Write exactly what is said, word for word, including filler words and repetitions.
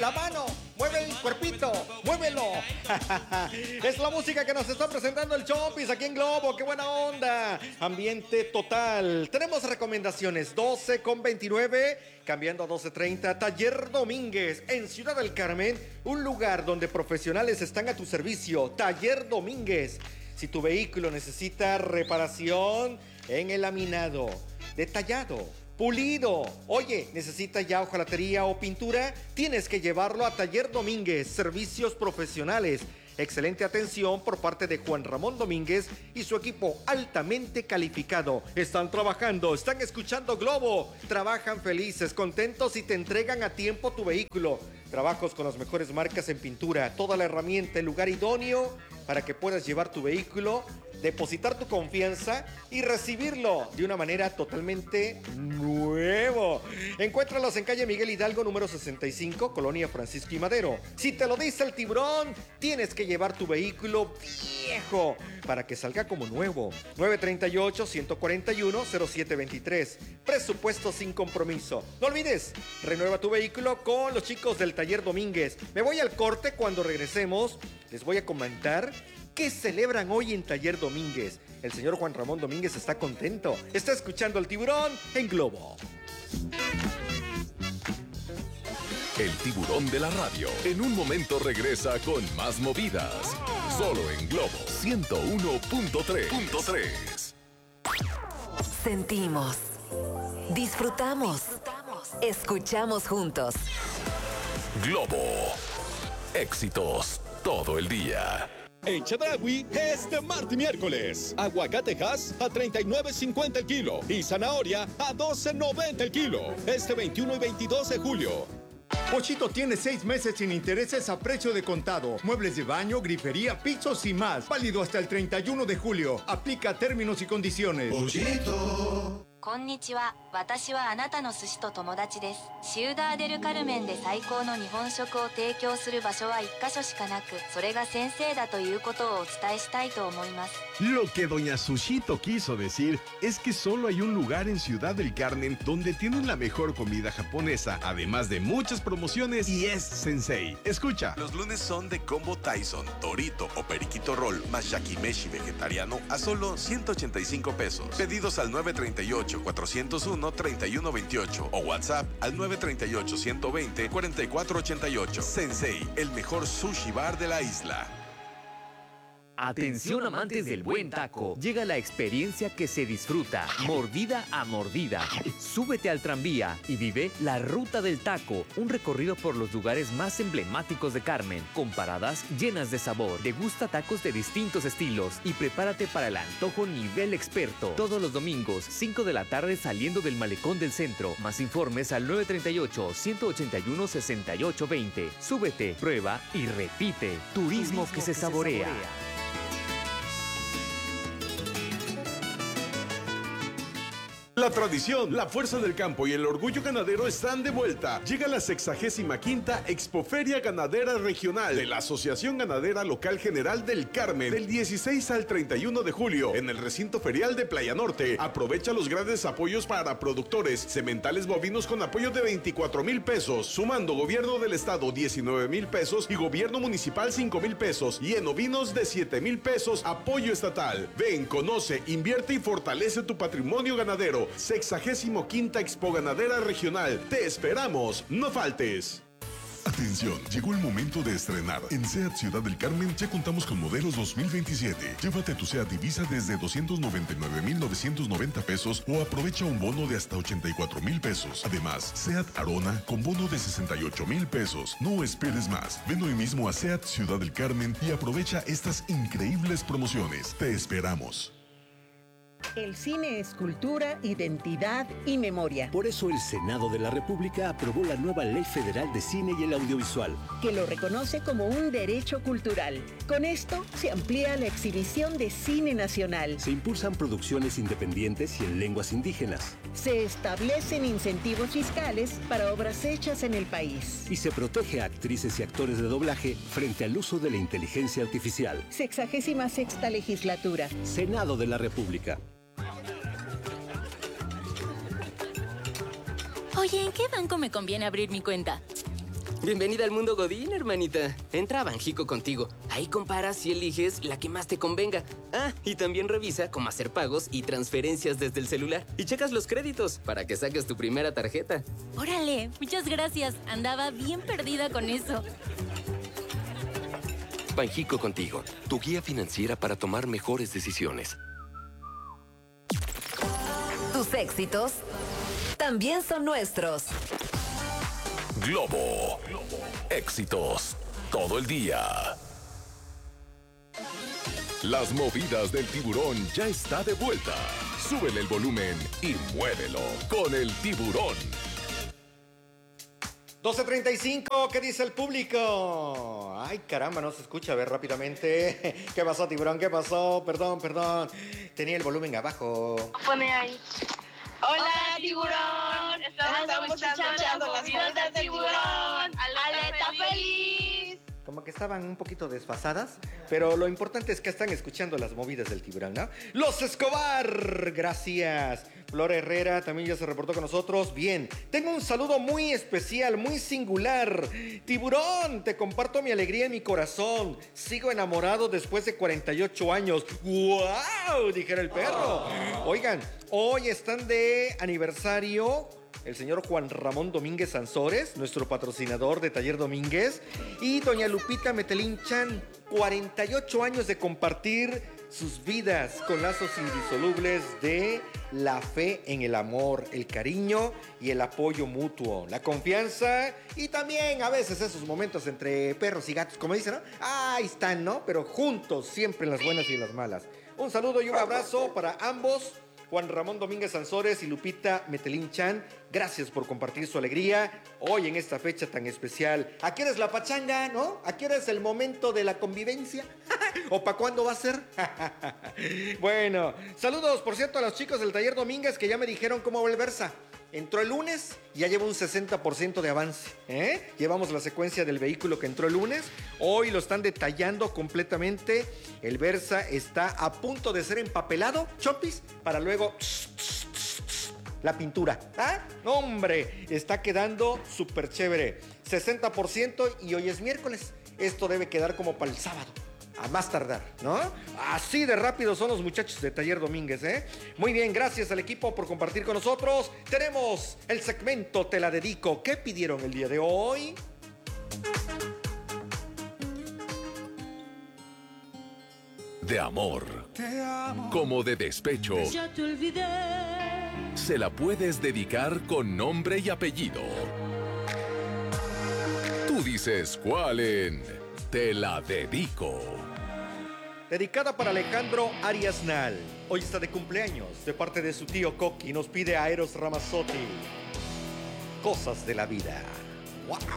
la mano, mueve el cuerpito, muévelo. Es la música que nos está presentando el Chompis aquí en Globo. ¡Qué buena onda! Ambiente total. Tenemos recomendaciones doce con veintinueve, cambiando a doce treinta. Taller Domínguez en Ciudad del Carmen, un lugar donde profesionales están a tu servicio. Taller Domínguez. Si tu vehículo necesita reparación en el laminado, detallado, pulido, oye, necesita ya hojalatería o pintura, tienes que llevarlo a Taller Domínguez. Servicios profesionales, excelente atención por parte de Juan Ramón Domínguez y su equipo altamente calificado. Están trabajando, están escuchando Globo, trabajan felices, contentos y te entregan a tiempo tu vehículo. Trabajos con las mejores marcas en pintura, toda la herramienta, el lugar idóneo para que puedas llevar tu vehículo, depositar tu confianza y recibirlo de una manera totalmente nuevo. Encuéntralos en calle Miguel Hidalgo, número sesenta y cinco, Colonia Francisco y Madero. Si te lo dice el tiburón, tienes que llevar tu vehículo viejo para que salga como nuevo. nueve treinta y ocho, ciento cuarenta y uno, cero siete veintitrés. Presupuesto sin compromiso. No olvides, renueva tu vehículo con los chicos del Taller Domínguez. Me voy al corte. Cuando regresemos, les voy a comentar ¿qué celebran hoy en Taller Domínguez? El señor Juan Ramón Domínguez está contento. Está escuchando al tiburón en Globo. El tiburón de la radio en un momento regresa con más movidas. Solo en Globo ciento uno punto tres. Sentimos, disfrutamos, escuchamos juntos. Globo, éxitos todo el día. En Chedraui es de martes y miércoles. Aguacatejas a treinta y nueve cincuenta el kilo y zanahoria a doce noventa el kilo. Este veintiuno y veintidós de julio. Pochito tiene seis meses sin intereses a precio de contado. Muebles de baño, grifería, pisos y más. Válido hasta el treinta y uno de julio. Aplica términos y condiciones. Pochito. こんにちは。私はあなたの寿司と友達です。シウダーデルカルメンで最高の日本食を提供する場所は一箇所しかなく、それが先生だということをお伝えしたいと思います。 Lo que doña Sushito quiso decir es que solo hay un lugar en Ciudad del Carmen donde tienen la mejor comida japonesa, además de muchas promociones, y es Sensei. Escucha. Los lunes son de combo Tyson, Torito o Periquito Roll más Yakimeshi vegetariano a solo ciento ochenta y cinco pesos. Pedidos al nueve treinta y ocho, cuatrocientos uno, treinta y uno veintiocho o WhatsApp al nueve treinta y ocho, ciento veinte, cuarenta y cuatro ochenta y ocho. Sensei, el mejor sushi bar de la isla. Atención amantes del buen taco, llega la experiencia que se disfruta, mordida a mordida. Súbete al tranvía y vive la Ruta del Taco, un recorrido por los lugares más emblemáticos de Carmen, con paradas llenas de sabor. Degusta tacos de distintos estilos y prepárate para el antojo nivel experto. Todos los domingos, cinco de la tarde saliendo del Malecón del Centro. Más informes al nueve treinta y ocho, ciento ochenta y uno, sesenta y ocho veinte. Súbete, prueba y repite. Turismo, Turismo que, se, que saborea. se saborea. La tradición, la fuerza del campo y el orgullo ganadero están de vuelta. Llega la sexagésima quinta Expoferia Ganadera Regional de la Asociación Ganadera Local General del Carmen, del dieciséis al treinta y uno de julio, en el recinto ferial de Playa Norte. Aprovecha los grandes apoyos para productores, sementales bovinos con apoyo de veinticuatro mil pesos, sumando gobierno del estado diecinueve mil pesos y gobierno municipal cinco mil pesos, y en ovinos de siete mil pesos, apoyo estatal. Ven, conoce, invierte y fortalece tu patrimonio ganadero. Sexagésimo quinta Expo Ganadera Regional. Te esperamos, no faltes. Atención, llegó el momento de estrenar. En SEAT Ciudad del Carmen ya contamos con modelos dos mil veintisiete. Llévate tu SEAT Ibiza desde doscientos noventa y nueve mil novecientos noventa pesos o aprovecha un bono de hasta ochenta y cuatro mil pesos. Además, SEAT Arona con bono de sesenta y ocho mil pesos. No esperes más. Ven hoy mismo a SEAT Ciudad del Carmen y aprovecha estas increíbles promociones. Te esperamos. El cine es cultura, identidad y memoria. Por eso el Senado de la República aprobó la nueva Ley Federal de Cine y el Audiovisual, que lo reconoce como un derecho cultural. Con esto se amplía la exhibición de cine nacional. Se impulsan producciones independientes y en lenguas indígenas. Se establecen incentivos fiscales para obras hechas en el país. Y se protege a actrices y actores de doblaje frente al uso de la inteligencia artificial. Sexagésima sexta legislatura. Senado de la República. Oye, ¿en qué banco me conviene abrir mi cuenta? Bienvenida al mundo Godín, hermanita. Entra a Banjico contigo. Ahí comparas y eliges la que más te convenga. Ah, y también revisa cómo hacer pagos y transferencias desde el celular. Y checas los créditos para que saques tu primera tarjeta. Órale, muchas gracias. Andaba bien perdida con eso. Banjico contigo, tu guía financiera para tomar mejores decisiones. Tus éxitos también son nuestros. Globo. Éxitos todo el día. Las movidas del tiburón ya está de vuelta. Súbele el volumen y muévelo con el tiburón. doce treinta y cinco, ¿qué dice el público? Ay, caramba, no se escucha. A ver, rápidamente. ¿Qué pasó, tiburón? ¿Qué pasó? Perdón, perdón. Tenía el volumen abajo. Pone ahí. Hola, Hola tiburón. Estamos, Estamos escuchando las movidas del tiburón. Aleta feliz. feliz. Como que estaban un poquito desfasadas, pero lo importante es que están escuchando las movidas del tiburón, ¿no? Los Escobar, gracias. Flor Herrera también ya se reportó con nosotros. Bien, tengo un saludo muy especial, muy singular. Tiburón, te comparto mi alegría en mi corazón. Sigo enamorado después de cuarenta y ocho años. ¡Wow! Dijera el perro. Oigan, hoy están de aniversario el señor Juan Ramón Domínguez Sansores, nuestro patrocinador de Taller Domínguez, y doña Lupita Metelín Chan, cuarenta y ocho años de compartir sus vidas con lazos indisolubles de la fe en el amor, el cariño y el apoyo mutuo, la confianza y también a veces esos momentos entre perros y gatos, como dicen, ¿no? Ahí están, ¿no? Pero juntos, siempre en las buenas y en las malas. Un saludo y un abrazo para ambos, Juan Ramón Domínguez Sansores y Lupita Metelín Chan. Gracias por compartir su alegría hoy en esta fecha tan especial. ¿A qué hora es la pachanga, no? ¿A qué hora es el momento de la convivencia? ¿O para cuándo va a ser? Bueno, saludos, por cierto, a los chicos del Taller Domínguez que ya me dijeron cómo va el Versa. Entró el lunes y ya lleva un sesenta por ciento de avance, ¿eh? Llevamos la secuencia del vehículo que entró el lunes. Hoy lo están detallando completamente. El Versa está a punto de ser empapelado, Chopis, para luego la pintura. ¿Ah? ¡Hombre! Está quedando súper chévere. sesenta por ciento y hoy es miércoles. Esto debe quedar como para el sábado. A más tardar, ¿no? Así de rápido son los muchachos de Taller Domínguez, ¿eh? Muy bien, gracias al equipo por compartir con nosotros. Tenemos el segmento Te la dedico. ¿Qué pidieron el día de hoy? De amor, como de despecho, Ya te olvidé. se la puedes dedicar con nombre y apellido. Tú dices cuál en Te la dedico. Dedicada para Alejandro Arias Nal. Hoy está de cumpleaños de parte de su tío Coqui. Nos pide a Eros Ramazzotti. Cosas de la vida. ¡Wow!